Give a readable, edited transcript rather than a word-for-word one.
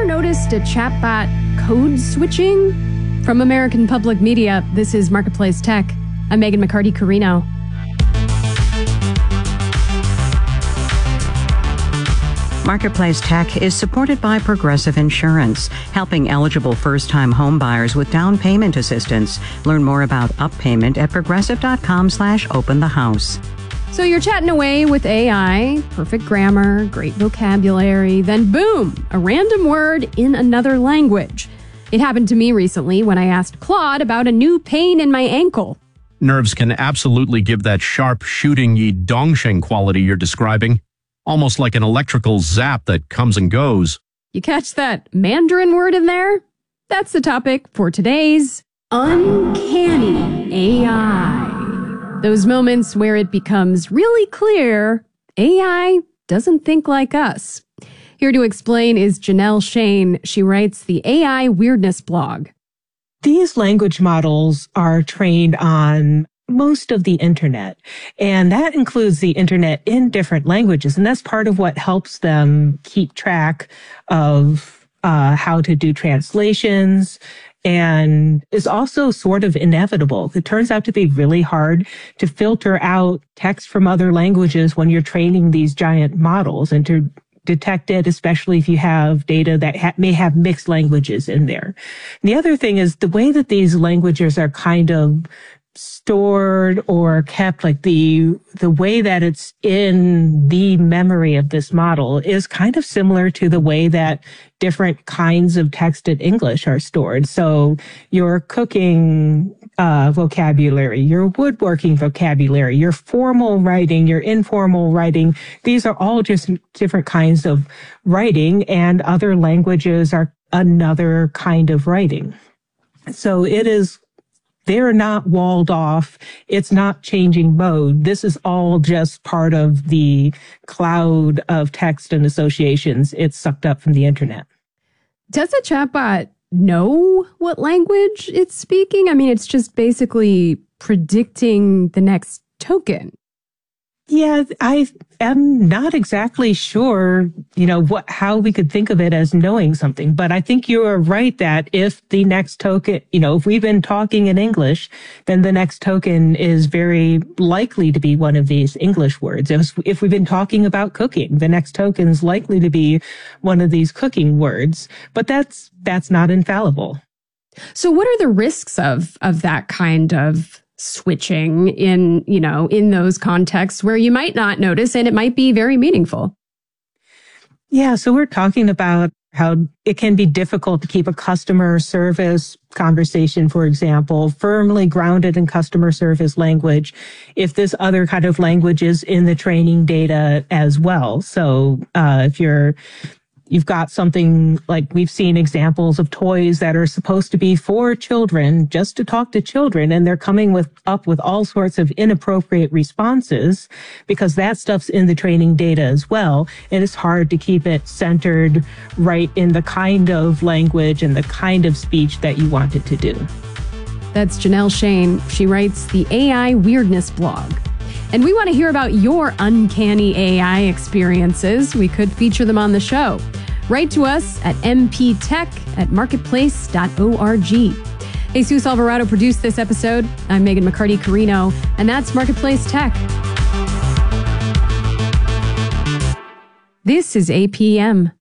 noticed a chatbot code switching? From American Public Media, this is Marketplace Tech. I'm Megan McCarty-Carino. Marketplace Tech is supported by Progressive Insurance, helping eligible first-time home buyers with down payment assistance. Learn more about UpPayment at progressive.com/openthehouse. So you're chatting away with AI, perfect grammar, great vocabulary, then boom, a random word in another language. It happened to me recently when I asked Claude about a new pain in my ankle. Nerves can absolutely give that sharp shooting yi dongsheng quality you're describing. Almost like an electrical zap that comes and goes. You catch that Mandarin word in there? That's the topic for today's Uncanny AI. Those moments where it becomes really clear AI doesn't think like us. Here to explain is Janelle Shane. She writes the AI Weirdness blog. These language models are trained on most of the internet, and that includes the internet in different languages. And that's part of what helps them keep track of how to do translations, and is also sort of inevitable. It turns out to be really hard to filter out text from other languages when you're training these giant models, and to detect it, especially if you have data that may have mixed languages in there. And the other thing is the way that these languages are kind of stored or kept, like the way that it's in the memory of this model is kind of similar to the way that different kinds of text in English are stored. So your cooking vocabulary, your woodworking vocabulary, your formal writing, your informal writing, these are all just different kinds of writing, and other languages are another kind of writing. So they're not walled off. It's not changing mode. This is all just part of the cloud of text and associations it's sucked up from the internet. Does a chatbot know what language it's speaking? I mean, it's just basically predicting the next token. Yeah, I am not exactly sure, how we could think of it as knowing something. But I think you are right that if the next token, if we've been talking in English, then the next token is very likely to be one of these English words. If we've been talking about cooking, the next token is likely to be one of these cooking words. But that's not infallible. So what are the risks of that kind of switching in those contexts where you might not notice and it might be very meaningful? Yeah, so we're talking about how it can be difficult to keep a customer service conversation, for example, firmly grounded in customer service language if this other kind of language is in the training data as well. So if you've got something like, we've seen examples of toys that are supposed to be for children, just to talk to children, and they're coming up with all sorts of inappropriate responses because that stuff's in the training data as well. And it's hard to keep it centered right in the kind of language and the kind of speech that you want it to do. That's Janelle Shane. She writes the AI Weirdness blog. And we want to hear about your uncanny AI experiences. We could feature them on the show. Write to us at mptech@marketplace.org. Jesus Alvarado produced this episode. I'm Megan McCarty-Carino, and that's Marketplace Tech. This is APM.